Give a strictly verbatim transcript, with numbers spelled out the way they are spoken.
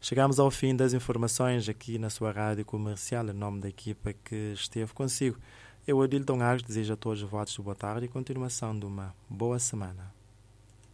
Chegamos ao fim das informações aqui na sua rádio comercial, em nome da equipa que esteve consigo. Eu, Adilton Arques, desejo a todos votos de boa tarde e continuação de uma boa semana.